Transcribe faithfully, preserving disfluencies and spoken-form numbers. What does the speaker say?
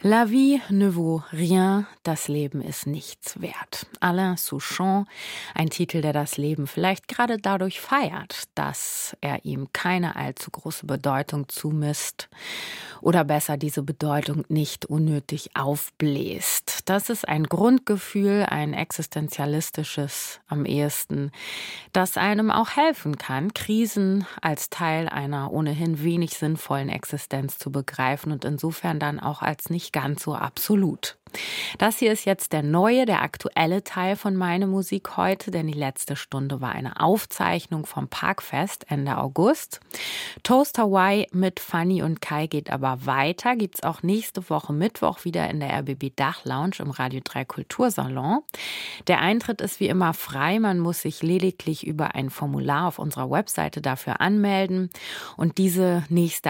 La vie ne vaut rien, das Leben ist nichts wert. Alain Souchon, ein Titel, der das Leben vielleicht gerade dadurch feiert, dass er ihm keine allzu große Bedeutung zumisst oder besser diese Bedeutung nicht unnötig aufbläst. Das ist ein Grundgefühl, ein existenzialistisches am ehesten, das einem auch helfen kann, Krisen als Teil einer ohnehin wenig sinnvollen Existenz zu begreifen und insofern dann auch als nicht ganz so absolut. Das hier ist jetzt der neue, der aktuelle Teil von Meine Musik heute, denn die letzte Stunde war eine Aufzeichnung vom Parkfest Ende August. Toast Hawaii mit Fanny und Kai geht aber weiter, gibt's auch nächste Woche Mittwoch wieder in der R B B Dachlounge im Radio drei Kultursalon. Der Eintritt ist wie immer frei, man muss sich lediglich über ein Formular auf unserer Webseite dafür anmelden und diese nächste